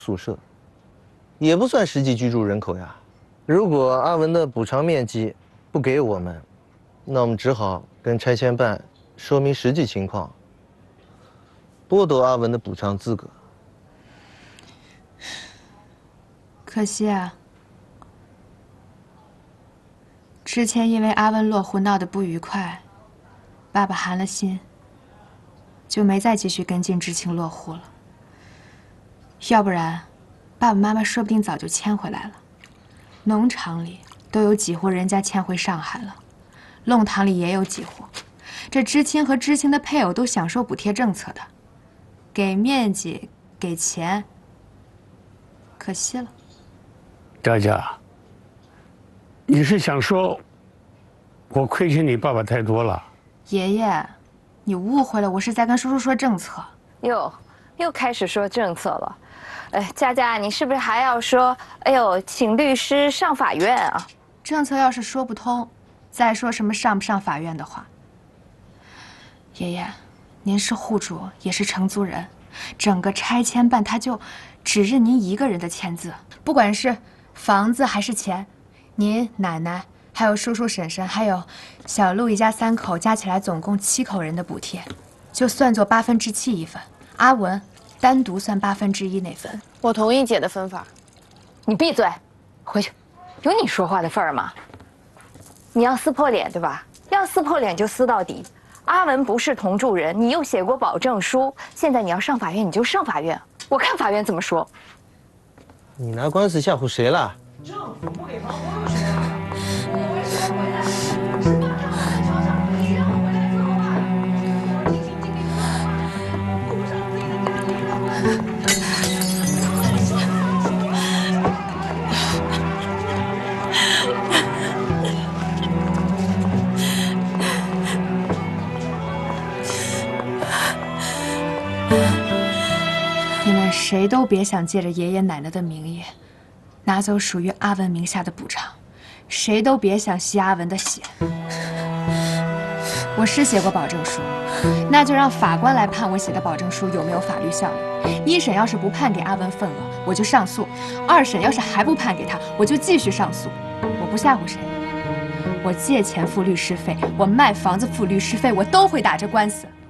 宿舍，也不算实际居住人口呀。如果阿文的补偿面积不给我们，那我们只好跟拆迁办说明实际情况，剥夺阿文的补偿资格。 可惜啊，之前因为阿文落户闹得不愉快，爸爸寒了心，就没再继续跟进知青落户了。要不然，爸爸妈妈说不定早就迁回来了。农场里都有几户人家迁回上海了，弄堂里也有几户。这知青和知青的配偶都享受补贴政策的，给面积，给钱，可惜了。 佳佳，你是想说，我亏欠你爸爸太多了？ 爷爷，你误会了，我是在跟叔叔说政策。 又开始说政策了。哎，佳佳，你是不是还要说？哎呦，请律师上法院啊！ 政策要是说不通，再说什么上不上法院的话。爷爷，您是户主，也是承租人，整个拆迁办他就只认您一个人的签字，不管是房子还是钱，您奶奶还有叔叔婶婶，还有小路一家3口，加起来总共7口人的补贴，就算作7%一份。阿文单独算1/8那份。 我同意姐的分法。 你闭嘴，回去，有你说话的份儿吗？你要撕破脸对吧？要撕破脸就撕到底。阿文不是同住人，你又写过保证书，现在你要上法院你就上法院，我看法院怎么说。 你拿官司吓唬谁了？ 政府不给房，我有谁啊？我为什么回来？是马上在桥上，你让我回来之后啊，我尽心尽力的做好，顾上自己的家庭了。 你们谁都别想借着爷爷奶奶的名义拿走属于阿文名下的补偿，谁都别想吸阿文的血。我是写过保证书，那就让法官来判我写的保证书有没有法律效力。1审要是不判给阿文份额，我就上诉；2审要是还不判给他，我就继续上诉。我不吓唬谁，我借钱付律师费，我卖房子付律师费，我都会打这官司。